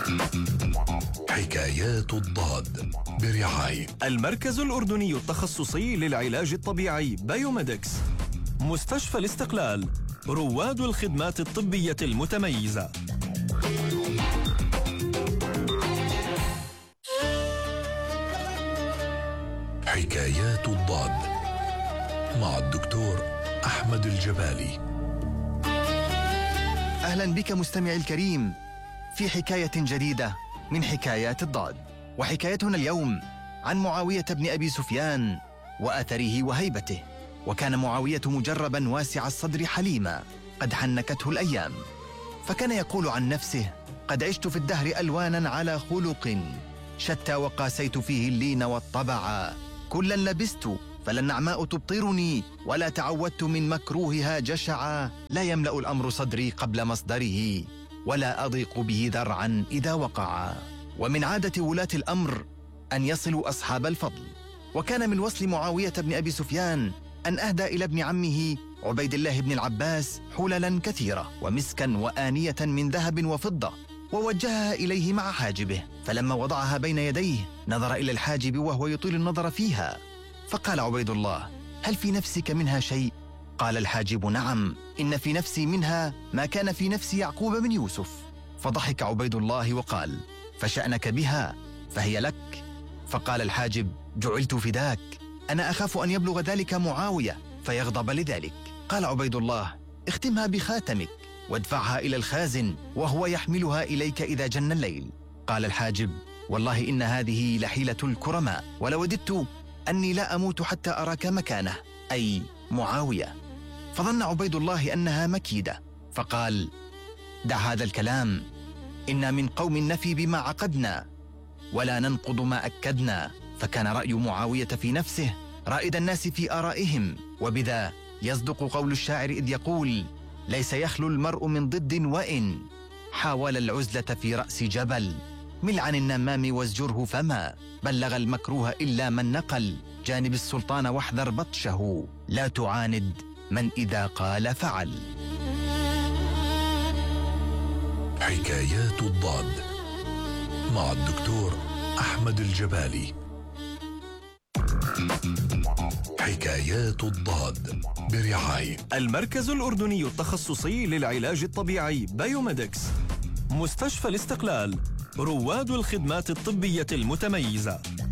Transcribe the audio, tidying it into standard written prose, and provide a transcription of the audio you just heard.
حكايات الضاد برعاية المركز الأردني التخصصي للعلاج الطبيعي بايوميدكس، مستشفى الاستقلال، رواد الخدمات الطبية المتميزة. حكايات الضاد مع الدكتور أحمد الجبالي. أهلا بك مستمعي الكريم في حكاية جديدة من حكايات الضاد، وحكايتنا اليوم عن معاوية بن أبي سفيان وأثره وهيبته. وكان معاوية مجربا واسع الصدر حليما قد حنكته الأيام، فكان يقول عن نفسه: قد عشت في الدهر ألوانا على خلق شتى وقاسيت فيه اللين والطبع، كلا لبست فلا النعماء تبطرني ولا تعودت من مكروهها جشعا، لا يملأ الأمر صدري قبل مصدره ولا أضيق به ذرعا إذا وقعا. ومن عادة ولاة الأمر أن يصلوا أصحاب الفضل، وكان من وصل معاوية بن أبي سفيان أن أهدى إلى ابن عمه عبيد الله بن العباس حللا كثيرة ومسكا وآنية من ذهب وفضة، ووجهها إليه مع حاجبه، فلما وضعها بين يديه نظر إلى الحاجب وهو يطيل النظر فيها، فقال عبيد الله: هل في نفسك منها شيء؟ قال الحاجب: نعم، إن في نفسي منها ما كان في نفس يعقوب بن يوسف. فضحك عبيد الله وقال: فشأنك بها فهي لك. فقال الحاجب: جعلت فداك، أنا أخاف أن يبلغ ذلك معاوية فيغضب لذلك. قال عبيد الله: اختمها بخاتمك وادفعها إلى الخازن وهو يحملها إليك إذا جن الليل. قال الحاجب: والله إن هذه لحيلة الكرماء، ولوددت أني لا أموت حتى أراك مكانه، أي معاوية. فظن عبيد الله أنها مكيدة، فقال: دع هذا الكلام، إنا من قوم نفي بما عقدنا ولا ننقض ما أكدنا. فكان رأي معاوية في نفسه رائد الناس في آرائهم، وبذا يصدق قول الشاعر إذ يقول: ليس يخلو المرء من ضد وإن حاول العزلة في رأس جبل، مل عن النمام وازجره فما بلغ المكروه إلا من نقل، جانب السلطان واحذر بطشه لا تعاند من إذا قال فعل. حكايات الضاد مع الدكتور أحمد الجبالي. حكايات الضاد برعاية المركز الأردني التخصصي للعلاج الطبيعي بايوميدكس، مستشفى الاستقلال، رواد الخدمات الطبية المتميزة.